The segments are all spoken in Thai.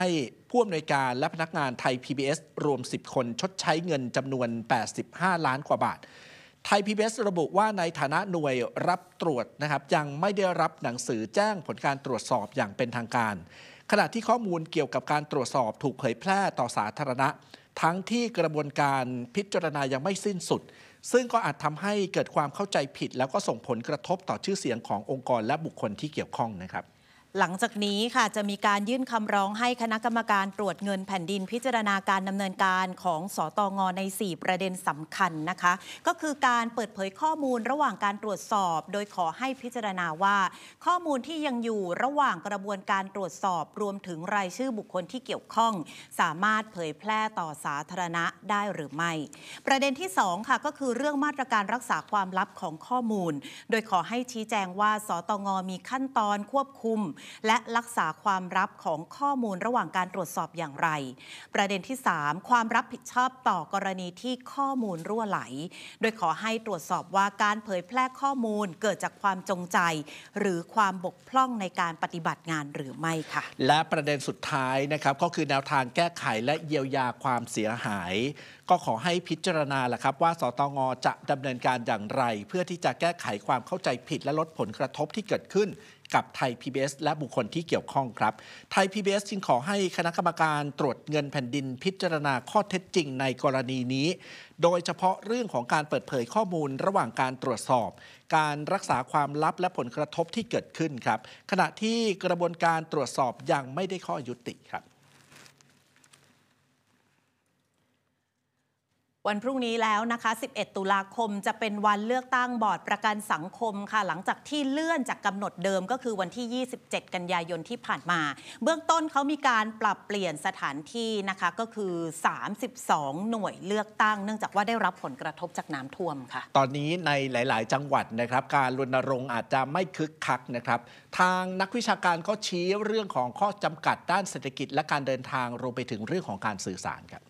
ให้ผู้อำนวยการและพนักงานไทย PBS รวม 10 คนชดใช้เงินจำนวน 85 ล้านกว่าบาทไทย PBS ระบุว่าในฐานะหน่วยรับตรวจนะครับยังไม่ได้รับหนังสือแจ้งผลการตรวจสอบอย่างเป็นทางการขณะที่ข้อมูลเกี่ยวกับการตรวจสอบถูกเผยแพร่ต่อสาธารณะทั้งที่กระบวนการพิจารณายังไม่สิ้นสุดซึ่งก็อาจทำให้เกิดความเข้าใจผิดแล้วก็ส่งผลกระทบต่อชื่อเสียงขององค์กรและบุคคลที่เกี่ยวข้องนะครับหลังจากนี้ค่ะจะมีการยื่นคำร้องให้คณะกรรมการตรวจเงินแผ่นดินพิจารณาการดำเนินการของสตง.ใน 4 ประเด็นสำคัญนะคะก็คือการเปิดเผยข้อมูลระหว่างการตรวจสอบโดยขอให้พิจารณาว่าข้อมูลที่ยังอยู่ระหว่างกระบวนการตรวจสอบรวมถึงรายชื่อบุคคลที่เกี่ยวข้องสามารถเผยแพร่ต่อสาธารณะได้หรือไม่ประเด็นที่2ค่ะก็คือเรื่องมาตรการรักษาความลับของข้อมูลโดยขอให้ชี้แจงว่าสตง.มีขั้นตอนควบคุมและรักษาความลับของข้อมูลระหว่างการตรวจสอบอย่างไรประเด็นที่3ความรับผิดชอบต่อกรณีที่ข้อมูลรั่วไหลโดยขอให้ตรวจสอบว่าการเผยแพร่ข้อมูลเกิดจากความจงใจหรือความบกพร่องในการปฏิบัติงานหรือไม่ค่ะและประเด็นสุดท้ายนะครับก็คือแนวทางแก้ไขและเยียวยาความเสียหายก็ขอให้พิจารณาแหละครับว่าสตง.จะดำเนินการอย่างไรเพื่อที่จะแก้ไขความเข้าใจผิดและลดผลกระทบที่เกิดขึ้นกับไทย PBS และบุคคลที่เกี่ยวข้องครับไทย PBS จึงขอให้คณะกรรมการตรวจเงินแผ่นดินพิจารณาข้อเท็จจริงในกรณีนี้โดยเฉพาะเรื่องของการเปิดเผยข้อมูลระหว่างการตรวจสอบการรักษาความลับและผลกระทบที่เกิดขึ้นครับขณะที่กระบวนการตรวจสอบยังไม่ได้ข้อยุติครับวันพรุ่งนี้แล้วนะคะ11 ตุลาคมจะเป็นวันเลือกตั้งบอร์ดประกันสังคมค่ะหลังจากที่เลื่อนจากกำหนดเดิมก็คือวันที่27 กันยายนที่ผ่านมาเบื้องต้นเขามีการปรับเปลี่ยนสถานที่นะคะก็คือ32หน่วยเลือกตั้งเนื่องจากว่าได้รับผลกระทบจากน้ำท่วมค่ะตอนนี้ในหลายๆจังหวัดนะครับการรณรงค์อาจจะไม่คึกคักนะครับทางนักวิชาการก็ชี้เรื่องของข้อจำกัดด้านเศรษฐกิจและการเดินทางรวมไปถึงเรื่องของการสื่อสารครับ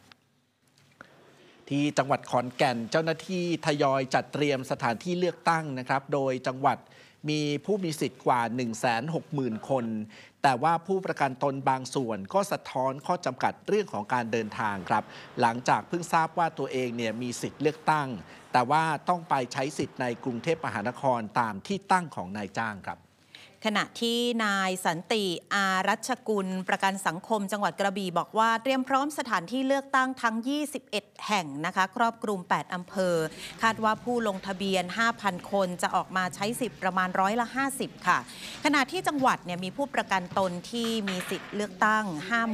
ที่จังหวัดขอนแก่นเจ้าหน้าที่ทยอยจัดเตรียมสถานที่เลือกตั้งนะครับโดยจังหวัดมีผู้มีสิทธิ์กว่า 160,000 คนแต่ว่าผู้ประกันตนบางส่วนก็สะท้อนข้อจำกัดเรื่องของการเดินทางครับหลังจากเพิ่งทราบว่าตัวเองเนี่ยมีสิทธิ์เลือกตั้งแต่ว่าต้องไปใช้สิทธิ์ในกรุงเทพมหานครตามที่ตั้งของนายจ้างครับขณะที่นายสันติอารัชกุลประกันสังคมจังหวัดกระบี่บอกว่าเตรียมพร้อมสถานที่เลือกตั้งทั้ง21แห่งนะคะครอบคลุม8อำเภอคาดว่าผู้ลงทะเบียน 5,000 คนจะออกมาใช้สิทธิ์ประมาณ50%ค่ะขณะที่จังหวัดเนี่ยมีผู้ประกันตนที่มีสิทธิ์เลือกตั้ง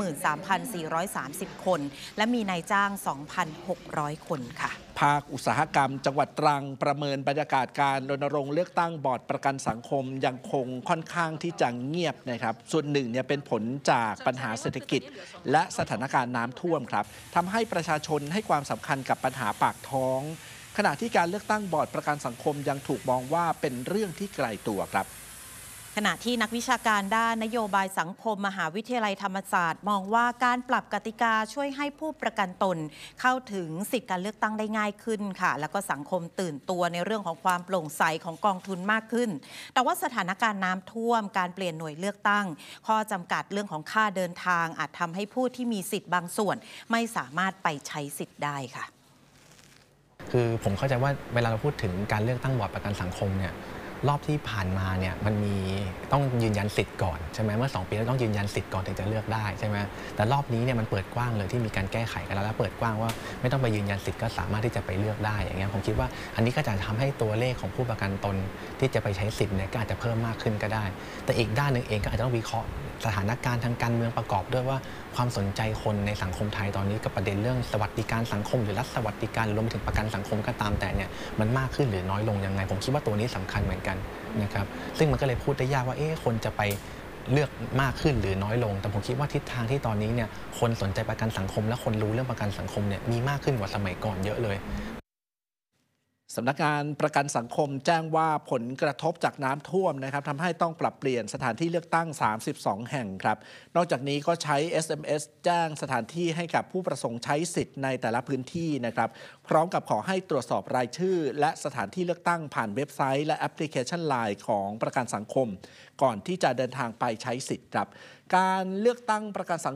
53,430 คนและมีนายจ้าง 2,600 คนค่ะภาคอุตสาหกรรมจังหวัดตรังประเมินบรรยากาศการรณรงค์เลือกตั้งบอร์ดประกันสังคมยังคงค่อนข้างที่จะเงียบนะครับส่วนหนึ่งเนี่ยเป็นผลจากปัญหาเศรษฐกิจและสถานการณ์น้ำท่วมครับทำให้ประชาชนให้ความสำคัญกับปัญหาปากท้องขณะที่การเลือกตั้งบอร์ดประกันสังคมยังถูกมองว่าเป็นเรื่องที่ไกลตัวครับขณะที่นักวิชาการด้านนโยบายสังคมมหาวิทยาลัยธรรมศาสตร์มองว่าการปรับกติกาช่วยให้ผู้ประกันตนเข้าถึงสิทธิการเลือกตั้งได้ง่ายขึ้นค่ะแล้วก็สังคมตื่นตัวในเรื่องของความโปร่งใสของกองทุนมากขึ้นแต่ว่าสถานการณ์น้ำท่วมการเปลี่ยนหน่วยเลือกตั้งข้อจำกัดเรื่องของค่าเดินทางอาจทำให้ผู้ที่มีสิทธิ์บางส่วนไม่สามารถไปใช้สิทธิ์ได้ค่ะคือผมเข้าใจว่าเวลาเราพูดถึงการเลือกตั้งบอร์ดประกันสังคมเนี่ยรอบที่ผ่านมาเนี่ยมันมีต้องยืนยันสิทธิ์ก่อนใช่ไหมเมื่อ2 ปีแล้วต้องยืนยันสิทธิ์ก่อนถึงจะเลือกได้ใช่ไหมแต่รอบนี้เนี่ยมันเปิดกว้างเลยที่มีการแก้ไขกันแล้วเปิดกว้างว่าไม่ต้องไปยืนยันสิทธิ์ก็สามารถที่จะไปเลือกได้อย่างเงี้ยผมคิดว่าอันนี้ก็จะทำให้ตัวเลขของผู้ประกันตนที่จะไปใช้สิทธิ์เนี่ยก็อาจจะเพิ่มมากขึ้นก็ได้แต่อีกด้านหนึ่งเองก็อาจจะต้องวิเคราะห์สถานการณ์ทางการเมืองประกอบด้วยว่าความสนใจคนในสังคมไทยตอนนี้กับประเด็นเรื่องสวัสดิการสังคมหรือรัฐสวัสดิการรวมไปถึงประกันสังคมก็ตามแต่เนี่ยมันมากขึ้นหรือน้อยลงยังไงผมคิดว่าตัวนี้สำคัญเหมือนกันนะครับซึ่งมันก็เลยพูดได้ยากว่าคนจะไปเลือกมากขึ้นหรือน้อยลงแต่ผมคิดว่าทิศทางที่ตอนนี้เนี่ยคนสนใจประกันสังคมและคนรู้เรื่องประกันสังคมเนี่ยมีมากขึ้นกว่าสมัยก่อนเยอะเลยสำนักงานประกันสังคมแจ้งว่าผลกระทบจากน้ำท่วมนะครับทำให้ต้องปรับเปลี่ยนสถานที่เลือกตั้ง 32 แห่งครับนอกจากนี้ก็ใช้ SMS แจ้งสถานที่ให้กับผู้ประสงค์ใช้สิทธิ์ในแต่ละพื้นที่นะครับพร้อมกับขอให้ตรวจสอบรายชื่อและสถานที่เลือกตั้งผ่านเว็บไซต์และแอปพลิเคชัน LINE ของประกันสังคมก่อนที่จะเดินทางไปใช้สิทธิ์ครับการเลือกตั้งประกันสัง